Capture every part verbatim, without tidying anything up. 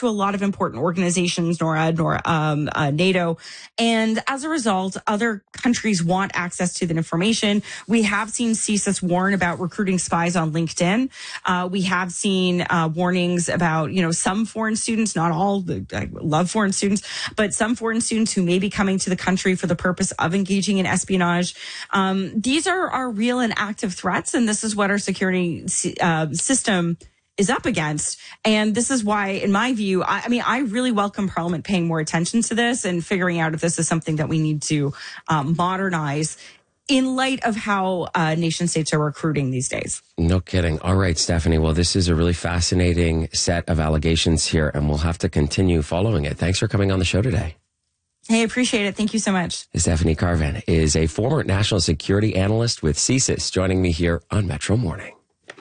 to a lot of important organizations, NORAD, nor um, uh, NATO. And as a result, other countries want access to that information. We have seen C S I S warn about recruiting spies on LinkedIn. Uh, we have seen uh, warnings about, you know, some foreign students, not all, I love foreign students, but some foreign students who may be coming to the country for the purpose of engaging in espionage. Um, these are, are real and active threats, and this is what our security uh, system is up against. And this is why, in my view, I, I mean, I really welcome Parliament paying more attention to this and figuring out if this is something that we need to um, modernize in light of how uh, nation states are recruiting these days. No kidding. All right, Stephanie. Well, this is a really fascinating set of allegations here, and we'll have to continue following it. Thanks for coming on the show today. Hey, appreciate it. Thank you so much. Stephanie Carvin is a former national security analyst with C S I S, joining me here on Metro Morning.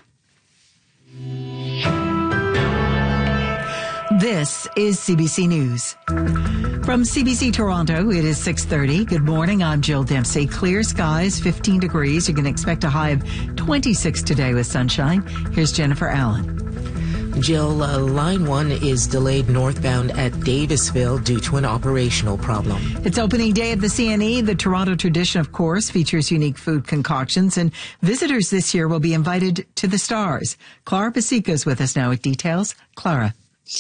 This is C B C News. From C B C Toronto, it is six thirty. Good morning. I'm Jill Dempsey. Clear skies, fifteen degrees. You can expect a high of twenty-six today with sunshine. Here's Jennifer Allen. Jill, uh, Line one is delayed northbound at Davisville due to an operational problem. It's opening day at the C N E. The Toronto tradition, of course, features unique food concoctions, and visitors this year will be invited to the stars. Clara Pasica is with us now with details. Clara.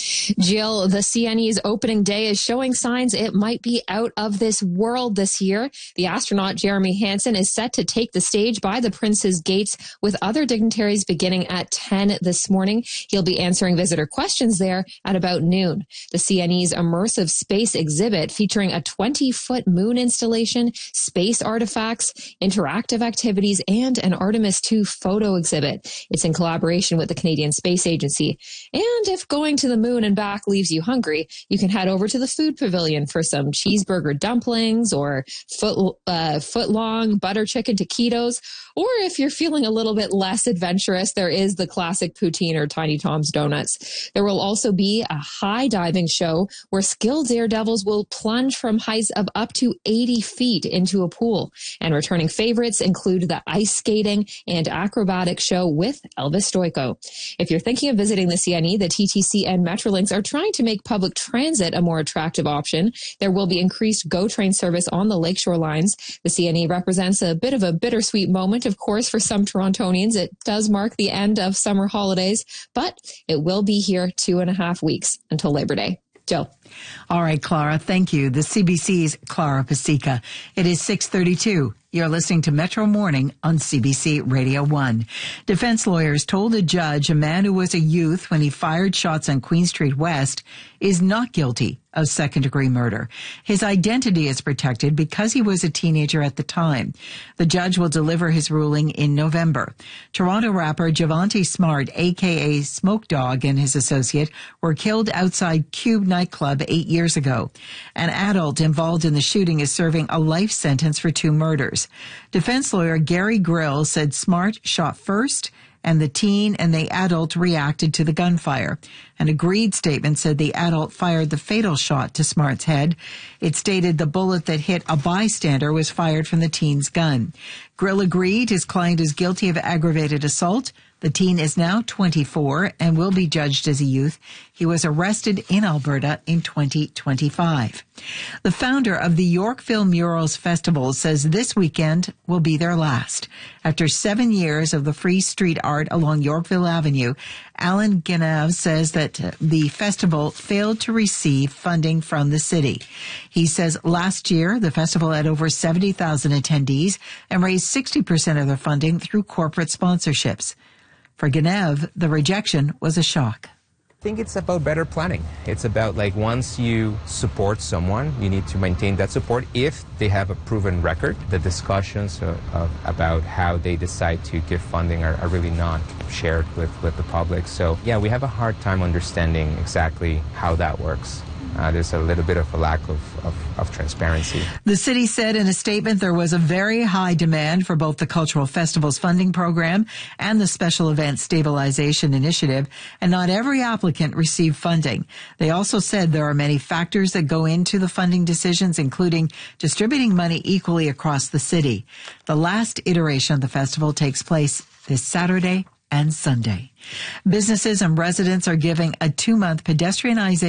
Jill, the C N E's opening day is showing signs it might be out of this world this year. The astronaut Jeremy Hansen is set to take the stage by the Prince's Gates with other dignitaries beginning at ten this morning. He'll be answering visitor questions there at about noon. The C N E's immersive space exhibit featuring a twenty-foot moon installation, space artifacts, interactive activities, and an Artemis two photo exhibit. It's in collaboration with the Canadian Space Agency. And if going to the moon and back leaves you hungry, you can head over to the food pavilion for some cheeseburger dumplings or foot uh, foot long butter chicken taquitos. Or if you're feeling a little bit less adventurous, there is the classic poutine or Tiny Tom's donuts. There will also be a high diving show where skilled daredevils will plunge from heights of up to eighty feet into a pool. And returning favorites include the ice skating and acrobatic show with Elvis Stoiko. If you're thinking of visiting the C N E, the T T C and Metrolinx are trying to make public transit a more attractive option. There will be increased GO train service on the Lakeshore lines. The C N E represents a bit of a bittersweet moment, of course, for some Torontonians. It does mark the end of summer holidays, but it will be here two and a half weeks until Labor Day. Jill. All right, Clara, thank you. The C B C's Clara Pasica. It is six thirty-two. You're listening to Metro Morning on C B C Radio one. Defense lawyers told a judge a man who was a youth when he fired shots on Queen Street West is not guilty of second-degree murder. His identity is protected because he was a teenager at the time. The judge will deliver his ruling in November. Toronto rapper Javante Smart, a k a. Smoke Dog, and his associate were killed outside Cube nightclub eight years ago. An adult involved in the shooting is serving a life sentence for two murders. Defense lawyer Gary Grill said Smart shot first and the teen and the adult reacted to the gunfire. An agreed statement said the adult fired the fatal shot to Smart's head. It stated the bullet that hit a bystander was fired from the teen's gun. Grill agreed his client is guilty of aggravated assault. The teen is now twenty-four and will be judged as a youth. He was arrested in Alberta in twenty twenty-five. The founder of the Yorkville Murals Festival says this weekend will be their last. After seven years of the free street art along Yorkville Avenue, Alan Genev says that the festival failed to receive funding from the city. He says last year the festival had over seventy thousand attendees and raised sixty percent of their funding through corporate sponsorships. For Genev, the rejection was a shock. I think it's about better planning. It's about, like, once you support someone, you need to maintain that support if they have a proven record. The discussions of, of, about how they decide to give funding are, are really not shared with, with the public. So, yeah, we have a hard time understanding exactly how that works. Uh, there's a little bit of a lack of, of, of transparency. The city said in a statement there was a very high demand for both the Cultural Festivals Funding Program and the Special Events Stabilization Initiative, and not every applicant received funding. They also said there are many factors that go into the funding decisions, including distributing money equally across the city. The last iteration of the festival takes place this Saturday and Sunday. Businesses and residents are giving a two-month pedestrianization